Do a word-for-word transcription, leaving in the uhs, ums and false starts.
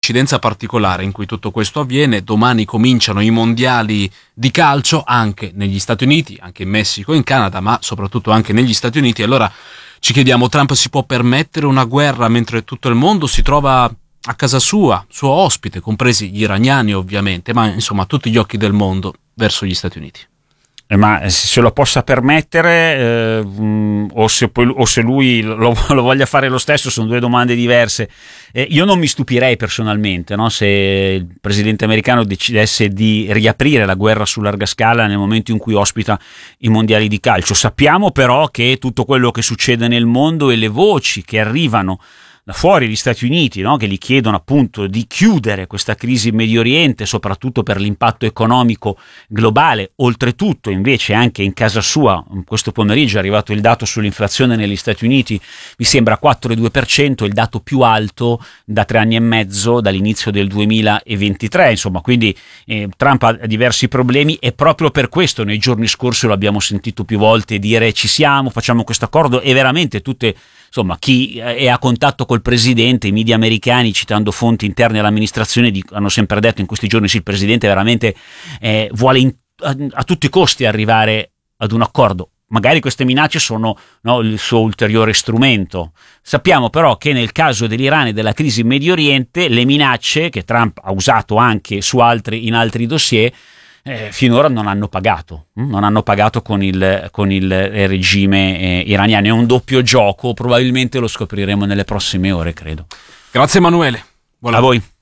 coincidenza particolare in cui tutto questo avviene. Domani cominciano i mondiali di calcio anche negli Stati Uniti, anche in Messico e in Canada, ma soprattutto anche negli Stati Uniti. Allora ci chiediamo, Trump si può permettere una guerra mentre tutto il mondo si trova a casa sua, suo ospite, compresi gli iraniani ovviamente, ma insomma tutti gli occhi del mondo verso gli Stati Uniti? Eh, ma se lo possa permettere eh, mh, o, se poi, o se lui lo, lo voglia fare lo stesso, sono due domande diverse. Eh, io non mi stupirei personalmente, no, se il presidente americano decidesse di riaprire la guerra su larga scala nel momento in cui ospita i mondiali di calcio. Sappiamo però che tutto quello che succede nel mondo e le voci che arrivano da fuori gli Stati Uniti, no, che gli chiedono appunto di chiudere questa crisi in Medio Oriente, soprattutto per l'impatto economico globale. Oltretutto invece anche in casa sua, questo pomeriggio è arrivato il dato sull'inflazione negli Stati Uniti, mi sembra quattro virgola due per cento, il dato più alto da tre anni e mezzo, dall'inizio del duemilaventitré, insomma, quindi eh, Trump ha diversi problemi e proprio per questo nei giorni scorsi lo abbiamo sentito più volte dire ci siamo, facciamo questo accordo, e veramente tutte, insomma, chi è a contatto col presidente, i media americani, citando fonti interne all'amministrazione, hanno sempre detto in questi giorni sì, il presidente veramente eh, vuole in, a, a tutti i costi arrivare ad un accordo. Magari queste minacce sono, no, il suo ulteriore strumento. Sappiamo però che nel caso dell'Iran e della crisi in Medio Oriente, le minacce che Trump ha usato anche su altri, in altri dossier, Eh, finora non hanno pagato, non hanno pagato con il, con il regime eh, iraniano. È un doppio gioco, probabilmente lo scopriremo nelle prossime ore, credo. Grazie Emanuele. Buona a voi.